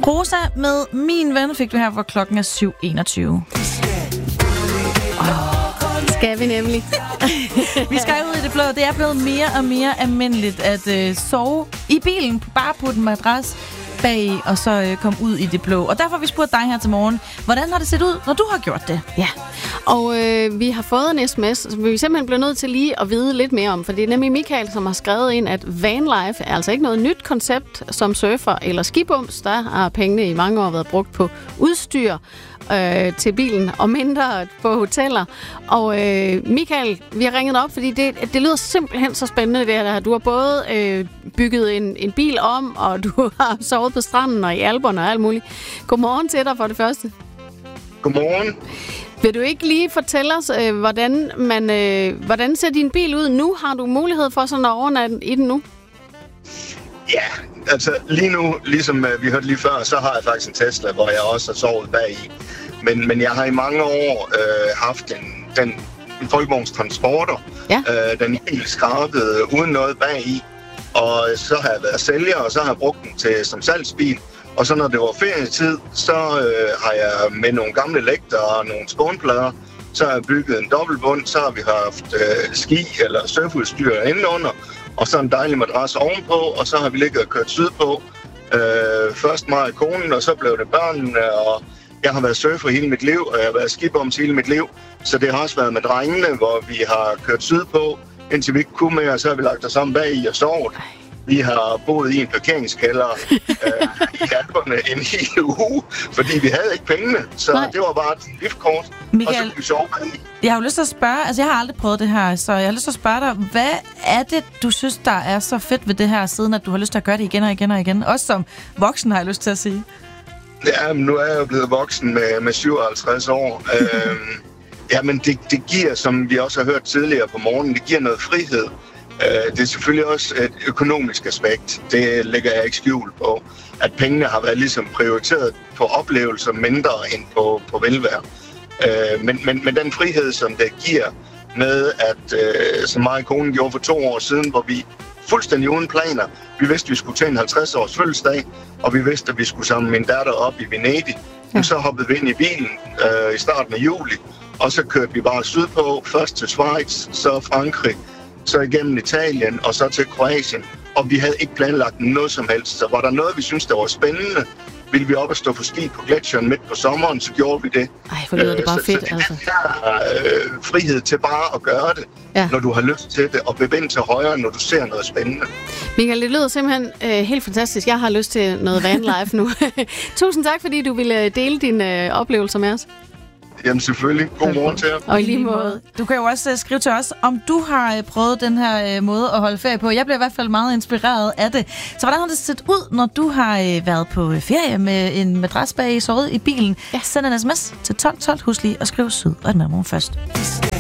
Rosa med Min Ven fik du her, hvor klokken er 7:21. Skal vi nemlig. Vi skal ud i det blå. Det er blevet mere og mere almindeligt at sove i bilen, bare på en madras bag og så komme ud i det blå. Og derfor har vi spurgt dig her til morgen, hvordan har det set ud, når du har gjort det? Ja, og vi har fået en sms, som vi simpelthen bliver nødt til lige at vide lidt mere om, for det er nemlig Michael, som har skrevet ind, at vanlife er altså ikke noget nyt koncept som surfer eller skibums. Der har pengene i mange år været brugt på udstyr til bilen og mindre på hoteller. Og Michael, vi har ringet op, fordi det lyder simpelthen så spændende det her. Du har både bygget en bil om, og du har sovet på stranden og i Alperne og alt muligt. Godmorgen til dig for det første. Godmorgen. Vil du ikke lige fortælle os, hvordan ser din bil ud nu? Har du mulighed for sådan at overnatte i den nu? Ja, altså lige nu, ligesom vi hørte lige før, så har jeg faktisk en Tesla, hvor jeg også har sovet bag i. Men jeg har i mange år haft en Folkevogns Transporter, ja. Den helt skrabet uden noget bag i. Og så har jeg været sælger, og så har jeg brugt den som salgsbil. Og så når det var ferietid, så har jeg med nogle gamle lægter og nogle skånplader, så har jeg bygget en dobbeltbund, så har vi haft ski eller surfudstyr indenunder, og så en dejlig madras ovenpå, og så har vi ligget og kørt sydpå. Først mig og konen, og så blev det børnene, og jeg har været surfer hele mit liv, og jeg har været skibums hele mit liv. Så det har også været med drengene, hvor vi har kørt sydpå, indtil vi ikke kunne mere, og så har vi lagt os sammen bag i og sovet. Vi har boet i en parkeringskælder i Alperne en hel uge, fordi vi havde ikke pengene. Så det var bare et liftkort, Michael, og så kunne vi sove bag i. Jeg har jo lyst til at spørge, altså jeg har aldrig prøvet det her, så jeg har lyst til at spørge dig, hvad er det, du synes, der er så fedt ved det her, siden at du har lyst til at gøre det igen og igen og igen? Også som voksen har jeg lyst til at sige. Ja, men nu er jeg jo blevet voksen med 57 år. Jamen det giver, som vi også har hørt tidligere på morgenen, det giver noget frihed. Det er selvfølgelig også et økonomisk aspekt. Det lægger jeg ikke skjul på. At pengene har været ligesom prioriteret på oplevelser mindre end på velvære. Men den frihed, som det giver med, at som mig og konen gjorde for 2 år siden, hvor vi fuldstændig uden planer. Vi vidste, at vi skulle til en 50-års fødselsdag, og vi vidste, at vi skulle samle min datter op i Venedig. Ja. Så hoppede vi ind i bilen i starten af juli, og så kørte vi bare sydpå, først til Schweiz, så Frankrig, så igennem Italien, og så til Kroatien. Og vi havde ikke planlagt noget som helst. Så var der noget, vi syntes, der var spændende, ville vi op og stå på ski på gletsjeren midt på sommeren, så gjorde vi det. Ej, for lyder det bare fedt, altså. Frihed til bare at gøre det, når du har lyst til det, og bevæge til højre, når du ser noget spændende. Michael, det lyder simpelthen helt fantastisk. Jeg har lyst til noget vanlife nu. Tusind tak, fordi du ville dele dine oplevelser med os. Jamen selvfølgelig. God morgen til jer. Og i lige måde. Du kan jo også skrive til os, om du har prøvet den her måde at holde ferie på. Jeg bliver i hvert fald meget inspireret af det. Så hvordan har det set ud, når du har været på ferie med en madras bag sovet i bilen? Send en sms til 1212. Husk lige at skrive syd og et mellemrum først.